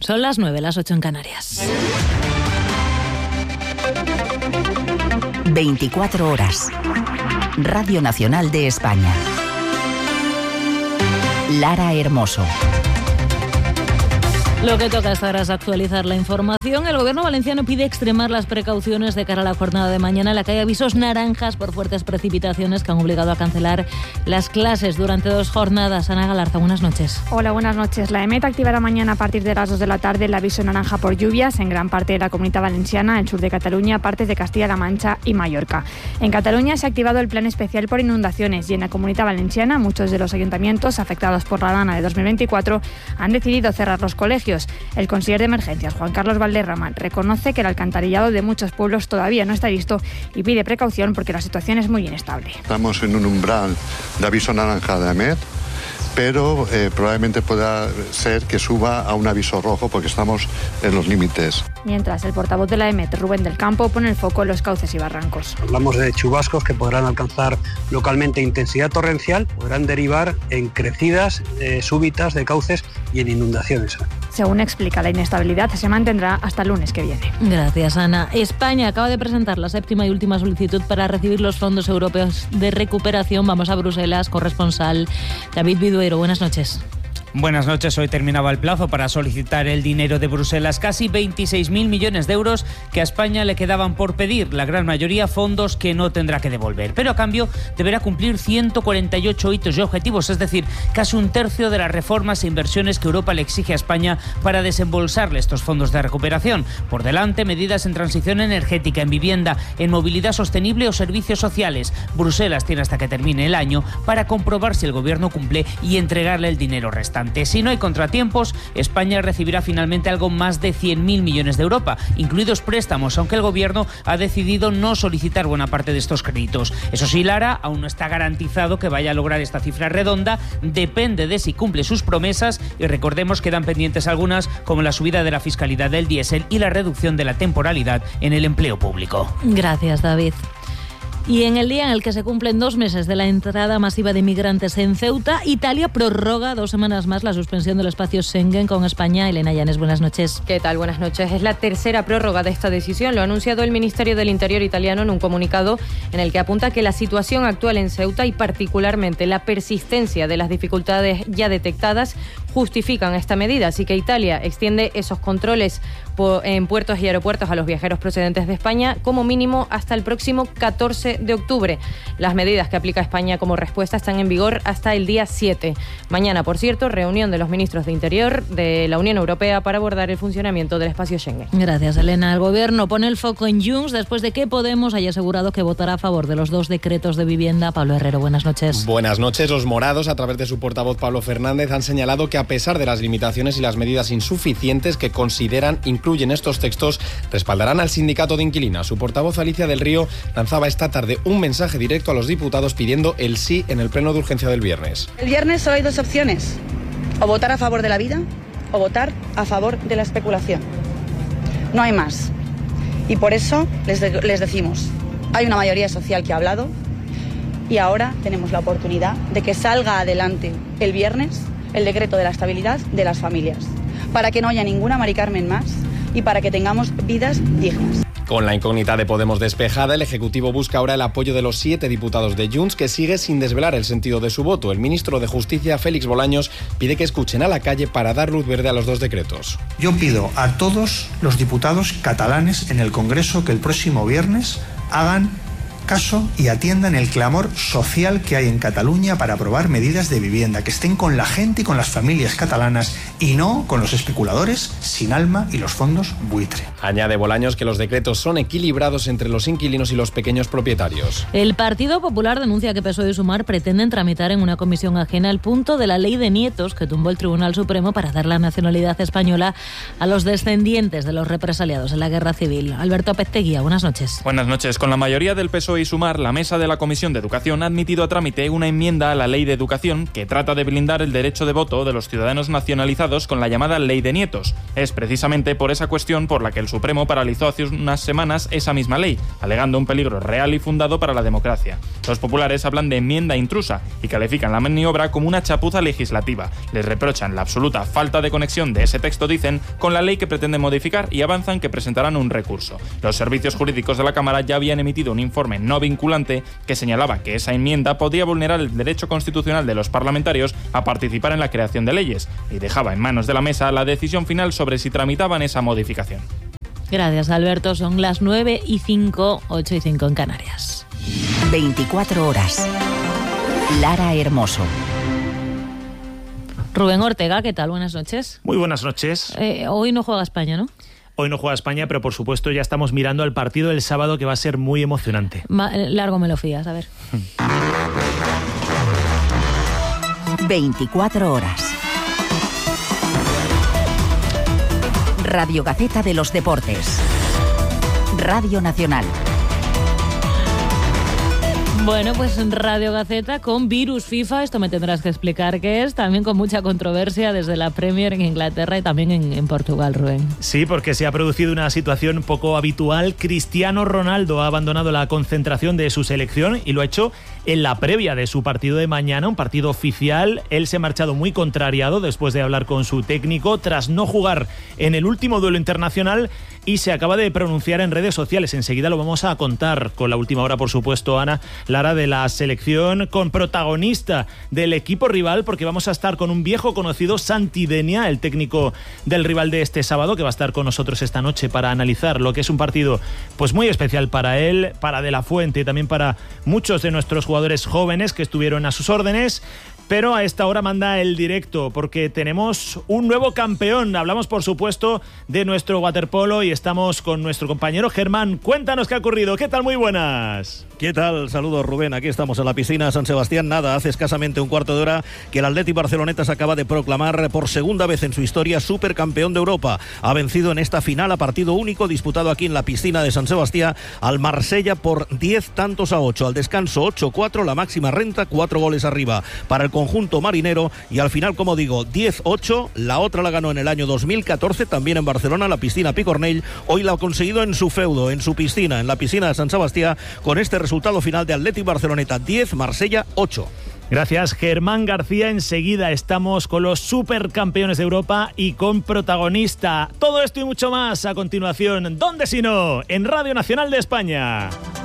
Son las 9, las 8 en Canarias. 24 horas. Radio Nacional de España. Lara Hermoso. Lo que toca hasta ahora es actualizar la información. El gobierno valenciano pide extremar las precauciones de cara a la jornada de mañana, en la que hay avisos naranjas por fuertes precipitaciones que han obligado a cancelar las clases durante 2 jornadas. Ana Galarza, buenas noches. Hola, buenas noches. La EMET activará mañana a partir de las 2 de la tarde el aviso naranja por lluvias en gran parte de la Comunidad Valenciana, el sur de Cataluña, partes de Castilla-La Mancha y Mallorca. En Cataluña se ha activado el plan especial por inundaciones y en la Comunidad Valenciana muchos de los ayuntamientos afectados por la dana de 2024 han decidido cerrar los colegios. El consejero de Emergencias, Juan Carlos Valderrama, reconoce que el alcantarillado de muchos pueblos todavía no está listo y pide precaución porque la situación es muy inestable. Estamos en un umbral de aviso naranja de AMET, pero probablemente pueda ser que suba a un aviso rojo porque estamos en los límites. Mientras, el portavoz de la EMET, Rubén del Campo, pone el foco en los cauces y barrancos. Hablamos de chubascos que podrán alcanzar localmente intensidad torrencial, podrán derivar en crecidas súbitas de cauces y en inundaciones. Según explica, la inestabilidad se mantendrá hasta el lunes que viene. Gracias, Ana. España acaba de presentar la 7ª y última solicitud para recibir los fondos europeos de recuperación. Vamos a Bruselas, corresponsal David Viduero. Buenas noches. Buenas noches. Hoy terminaba el plazo para solicitar el dinero de Bruselas, casi 26.000 millones de euros que a España le quedaban por pedir, la gran mayoría fondos que no tendrá que devolver. Pero a cambio deberá cumplir 148 hitos y objetivos, es decir, casi un tercio de las reformas e inversiones que Europa le exige a España para desembolsarle estos fondos de recuperación. Por delante, medidas en transición energética, en vivienda, en movilidad sostenible o servicios sociales. Bruselas tiene hasta que termine el año para comprobar si el gobierno cumple y entregarle el dinero restante. Si no hay contratiempos, España recibirá finalmente algo más de 100.000 millones de Europa, incluidos préstamos, aunque el gobierno ha decidido no solicitar buena parte de estos créditos. Eso sí, Lara, aún no está garantizado que vaya a lograr esta cifra redonda, depende de si cumple sus promesas y recordemos que quedan pendientes algunas, como la subida de la fiscalidad del diésel y la reducción de la temporalidad en el empleo público. Gracias, David. Y en el día en el que se cumplen 2 meses de la entrada masiva de inmigrantes en Ceuta, Italia prorroga 2 semanas más la suspensión del espacio Schengen con España. Elena Llanes, buenas noches. ¿Qué tal? Buenas noches. Es la tercera prórroga de esta decisión. Lo ha anunciado el Ministerio del Interior italiano en un comunicado en el que apunta que la situación actual en Ceuta y particularmente la persistencia de las dificultades ya detectadas justifican esta medida. Así que Italia extiende esos controles en puertos y aeropuertos a los viajeros procedentes de España como mínimo hasta el próximo 14 de octubre. Las medidas que aplica España como respuesta están en vigor hasta el día 7. Mañana, por cierto, reunión de los ministros de Interior de la Unión Europea para abordar el funcionamiento del espacio Schengen. Gracias, Elena. El gobierno pone el foco en Junts después de que Podemos haya asegurado que votará a favor de los 2 decretos de vivienda. Pablo Herrero, buenas noches. Buenas noches. Los morados, a través de su portavoz Pablo Fernández, han señalado que a pesar de las limitaciones y las medidas insuficientes que consideran incluyen estos textos, respaldarán al sindicato de inquilinas. Su portavoz Alicia del Río lanzaba esta tarde un mensaje directo a los diputados pidiendo el sí en el pleno de urgencia del viernes. El viernes solo hay 2 opciones, o votar a favor de la vida o votar a favor de la especulación. No hay más. Y por eso les decimos, hay una mayoría social que ha hablado y ahora tenemos la oportunidad de que salga adelante el viernes el decreto de la estabilidad de las familias, para que no haya ninguna Mari Carmen más y para que tengamos vidas dignas. Con la incógnita de Podemos despejada, el Ejecutivo busca ahora el apoyo de los 7 diputados de Junts, que sigue sin desvelar el sentido de su voto. El ministro de Justicia, Félix Bolaños, pide que escuchen a la calle para dar luz verde a los 2 decretos. Yo pido a todos los diputados catalanes en el Congreso que el próximo viernes hagan caso y atiendan el clamor social que hay en Cataluña para aprobar medidas de vivienda, que estén con la gente y con las familias catalanas y no con los especuladores sin alma y los fondos buitre. Añade Bolaños que los decretos son equilibrados entre los inquilinos y los pequeños propietarios. El Partido Popular denuncia que PSOE y Sumar pretenden tramitar en una comisión ajena el punto de la ley de nietos que tumbó el Tribunal Supremo para dar la nacionalidad española a los descendientes de los represaliados en la Guerra Civil. Alberto Pezteguía, buenas noches. Buenas noches. Con la mayoría del PSOE PSOE y Sumar, la mesa de la Comisión de Educación ha admitido a trámite una enmienda a la Ley de Educación que trata de blindar el derecho de voto de los ciudadanos nacionalizados con la llamada Ley de Nietos. Es precisamente por esa cuestión por la que el Supremo paralizó hace unas semanas esa misma ley, alegando un peligro real y fundado para la democracia. Los populares hablan de enmienda intrusa y califican la maniobra como una chapuza legislativa. Les reprochan la absoluta falta de conexión de ese texto, dicen, con la ley que pretenden modificar y avanzan que presentarán un recurso. Los servicios jurídicos de la Cámara ya habían emitido un informe no vinculante que señalaba que esa enmienda podía vulnerar el derecho constitucional de los parlamentarios a participar en la creación de leyes y dejaba en manos de la mesa la decisión final sobre si tramitaban esa modificación. Gracias, Alberto. Son las 9:05, 8:05 en Canarias. 24 horas. Lara Hermoso. Rubén Ortega, ¿qué tal? Buenas noches. Muy buenas noches. Hoy no juega España, ¿no? Hoy no juega España, pero por supuesto ya estamos mirando al partido del sábado, que va a ser muy emocionante. Largo me lo fías, a ver. 24 horas. Radio Gaceta de los Deportes. Radio Nacional. Bueno, pues en Radio Gaceta con virus FIFA, esto me tendrás que explicar qué es, también con mucha controversia desde la Premier en Inglaterra y también en Portugal, Rubén. Sí, porque se ha producido una situación poco habitual. Cristiano Ronaldo ha abandonado la concentración de su selección y lo ha hecho en la previa de su partido de mañana, un partido oficial. Él se ha marchado muy contrariado después de hablar con su técnico tras no jugar en el último duelo internacional y se acaba de pronunciar en redes sociales. Enseguida lo vamos a contar con la última hora, por supuesto, Ana Lara, de la selección, con protagonista del equipo rival, porque vamos a estar con un viejo conocido, Santi Denia, el técnico del rival de este sábado, que va a estar con nosotros esta noche para analizar lo que es un partido pues muy especial para él, para De la Fuente y también para muchos de nuestros jugadores jóvenes que estuvieron a sus órdenes. Pero a esta hora manda el directo porque tenemos un nuevo campeón. Hablamos, por supuesto, de nuestro waterpolo y estamos con nuestro compañero Germán. Cuéntanos qué ha ocurrido. ¿Qué tal? Muy buenas. ¿Qué tal? Saludos, Rubén. Aquí estamos en la piscina San Sebastián. Nada, hace escasamente un cuarto de hora que el Athletic Barceloneta se acaba de proclamar por segunda vez en su historia supercampeón de Europa. Ha vencido en esta final a partido único disputado aquí en la piscina de San Sebastián al Marsella por 10-8. Al descanso 8-4, la máxima renta, 4 goles arriba para el conjunto marinero y al final, como digo, 10-8. La otra la ganó en el año 2014 también en Barcelona, la piscina Picornell. Hoy la ha conseguido en su feudo, en su piscina, en la piscina de San Sebastián, con este resultado final de Athletic Barceloneta 10, Marsella 8. Gracias, Germán García. Enseguida estamos con los supercampeones de Europa y con protagonista. Todo esto y mucho más a continuación. ¿Dónde si no? En Radio Nacional de España.